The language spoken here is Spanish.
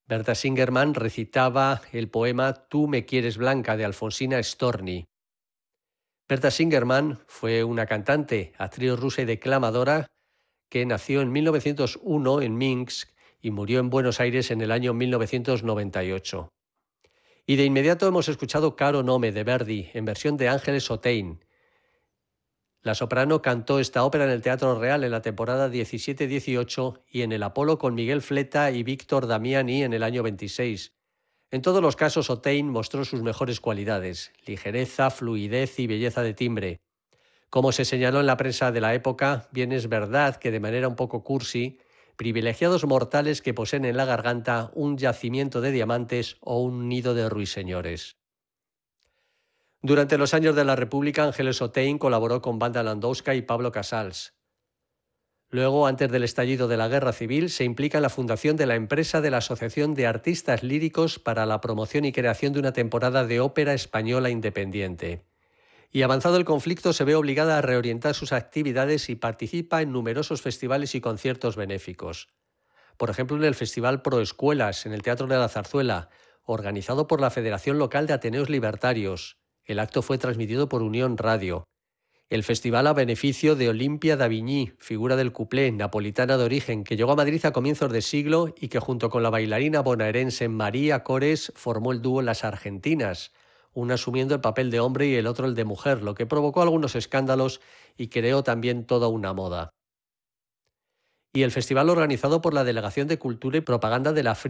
Berta Singerman recitaba el poema Tú me quieres blanca de Alfonsina Storni. Berta Singerman fue una cantante, actriz rusa y declamadora que nació en 1901 en Minsk y murió en Buenos Aires en el año 1998. Y de inmediato hemos escuchado Caro Nome de Verdi, en versión de Ángeles Otein. La soprano cantó esta ópera en el Teatro Real en la temporada 17-18 y en el Apolo con Miguel Fleta y Víctor Damiani en el año 26. En todos los casos, Otein mostró sus mejores cualidades: ligereza, fluidez y belleza de timbre. Como se señaló en la prensa de la época, bien es verdad que de manera un poco cursi, privilegiados mortales que poseen en la garganta un yacimiento de diamantes o un nido de ruiseñores. Durante los años de la República, Ángeles Otein colaboró con Wanda Landowska y Pablo Casals. Luego, antes del estallido de la Guerra Civil, se implica en la fundación de la empresa de la Asociación de Artistas Líricos para la promoción y creación de una temporada de ópera española independiente. Y avanzado el conflicto, se ve obligada a reorientar sus actividades y participa en numerosos festivales y conciertos benéficos. Por ejemplo, en el Festival Proescuelas, en el Teatro de la Zarzuela, organizado por la Federación Local de Ateneos Libertarios. El acto fue transmitido por Unión Radio. El festival a beneficio de Olimpia d'Avigny, figura del cuplé, napolitana de origen, que llegó a Madrid a comienzos de siglo y que junto con la bailarina bonaerense María Cores formó el dúo Las Argentinas, una asumiendo el papel de hombre y el otro el de mujer, lo que provocó algunos escándalos y creó también toda una moda. Y el festival organizado por la Delegación de Cultura y Propaganda de la